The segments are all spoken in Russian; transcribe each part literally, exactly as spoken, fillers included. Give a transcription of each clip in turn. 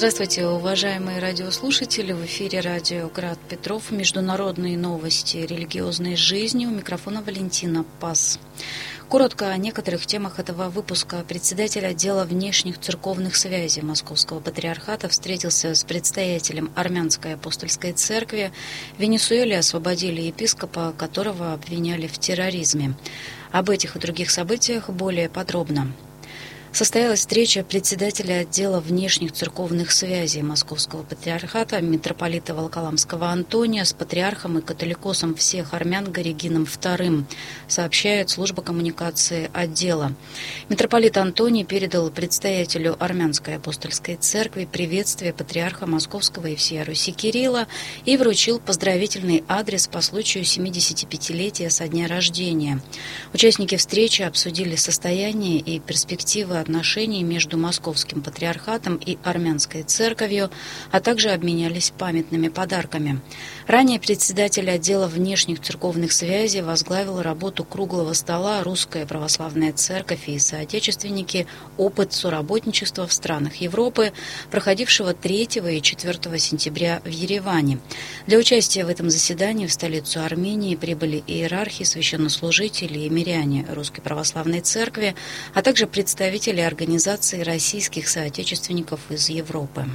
Здравствуйте, уважаемые радиослушатели. В эфире радио «Град Петров». Международные новости религиозной жизни. У микрофона Валентина Пас. Коротко о некоторых темах этого выпуска. Председатель отдела внешних церковных связей Московского патриархата встретился с предстоятелем Армянской апостольской церкви. В Венесуэле освободили епископа, которого обвиняли в терроризме. Об этих и других событиях более подробно. Состоялась встреча председателя отдела внешних церковных связей Московского патриархата митрополита Волоколамского Антония с патриархом и католикосом всех армян Горигином вторым, сообщает служба коммуникации отдела. Митрополит Антоний передал предстоятелю Армянской апостольской церкви приветствие патриарха Московского и всей Руси Кирилла и вручил поздравительный адрес по случаю семидесятипятилетия со дня рождения. Участники встречи обсудили состояние и перспективы отношений между Московским патриархатом и Армянской церковью, а также обменялись памятными подарками. Ранее председатель отдела внешних церковных связей возглавил работу круглого стола «Русская православная церковь и соотечественники. Опыт соработничества в странах Европы», проходившего третьего и четвёртого сентября в Ереване. Для участия в этом заседании в столицу Армении прибыли иерархи, священнослужители и миряне Русской православной церкви, а также представители организации российских соотечественников из Европы.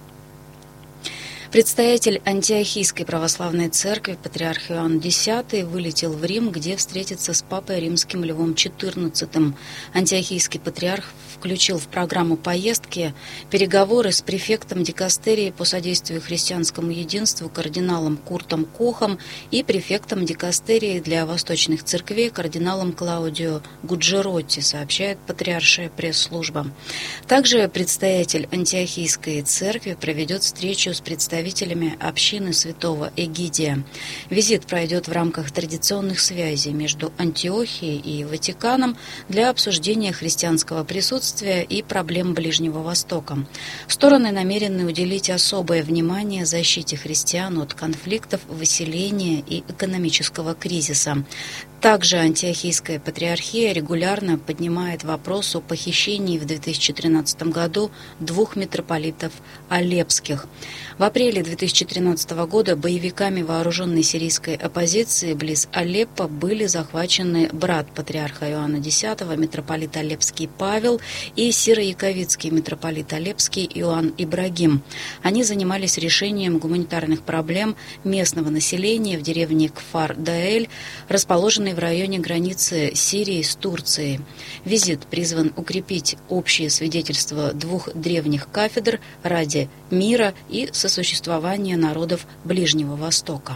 Предстоятель Антиохийской православной церкви патриарх Иоанн X вылетел в Рим, где встретится с папой римским Львом четырнадцатым. Антиохийский патриарх включил в программу поездки переговоры с префектом дикастерии по содействию христианскому единству кардиналом Куртом Кохом и префектом дикастерии для восточных церквей кардиналом Клаудио Гуджеротти, сообщает патриаршая пресс-служба. Также предстоятель Антиохийской церкви проведет встречу с представителями представителями общины святого Эгидия. Визит пройдет в рамках традиционных связей между Антиохией и Ватиканом для обсуждения христианского присутствия и проблем Ближнего Востока. Стороны намерены уделить особое внимание защите христиан от конфликтов, выселения и экономического кризиса. Также Антиохийская патриархия регулярно поднимает вопрос о похищении в две тысячи тринадцатом году двух митрополитов алепских. В апреле две тысячи тринадцатого года боевиками вооруженной сирийской оппозиции близ Алеппо были захвачены брат патриарха Иоанна X, митрополит Алепский Павел, и сиро-яковицкий митрополит Алепский Иоанн Ибрагим. Они занимались решением гуманитарных проблем местного населения в деревне Кфар-Даэль, расположенной в районе границы Сирии с Турцией. Визит призван укрепить общее свидетельство двух древних кафедр ради мира и сосуществования народов Ближнего Востока.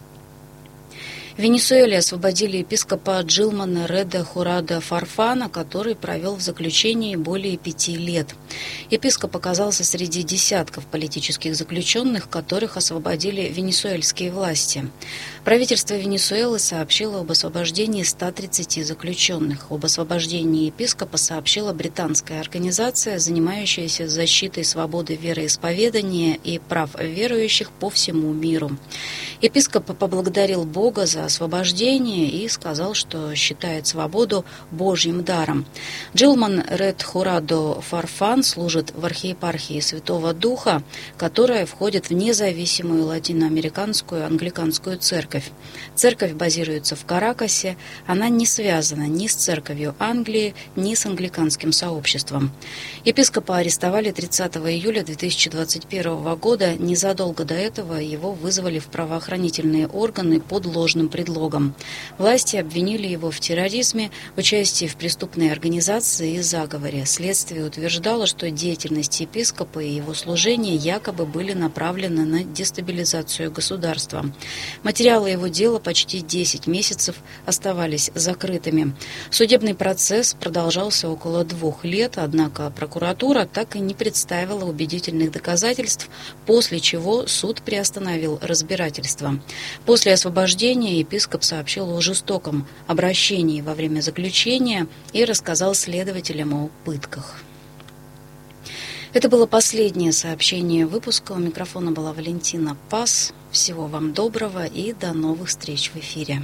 В Венесуэле освободили епископа Джилмана Реда Хурада Фарфана, который провел в заключении более пяти лет. Епископ оказался среди десятков политических заключенных, которых освободили венесуэльские власти. Правительство Венесуэлы сообщило об освобождении ста тридцати заключенных. Об освобождении епископа сообщила британская организация, занимающаяся защитой свободы вероисповедания и прав верующих по всему миру. Епископ поблагодарил Бога за освобождение и сказал, что считает свободу Божьим даром. Джилман Ред Хурадо Фарфан служит в архиепархии Святого Духа, которая входит в независимую латиноамериканскую англиканскую церковь. Церковь базируется в Каракасе, она не связана ни с церковью Англии, ни с англиканским сообществом. Епископа арестовали тридцатого июля две тысячи двадцать первого года, незадолго до этого его вызвали в правоохранительные органы под ложным предлогом. Власти обвинили его в терроризме, участии в преступной организации и заговоре. Следствие утверждало, что деятельность епископа и его служение якобы были направлены на дестабилизацию государства. Материалы его дела почти десять месяцев оставались закрытыми. Судебный процесс продолжался около двух лет, однако прокуратура так и не представила убедительных доказательств, после чего суд приостановил разбирательство. После освобождения епископ сообщил о жестоком обращении во время заключения и рассказал следователям о пытках. Это было последнее сообщение выпуска. У микрофона была Валентина Пас. Всего вам доброго и до новых встреч в эфире.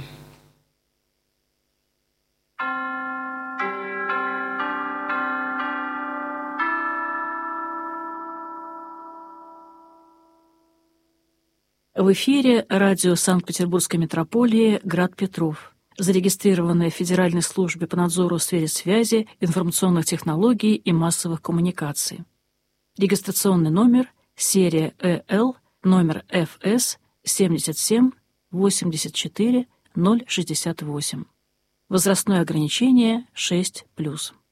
В эфире радио Санкт-Петербургской метрополии «Град Петров», зарегистрированное в Федеральной службе по надзору в сфере связи, информационных технологий и массовых коммуникаций. Регистрационный номер, серия Э Л, номер Ф С семьдесят семь восемьдесят четыре ноль шестьдесят восемь. Возрастное ограничение шесть плюс.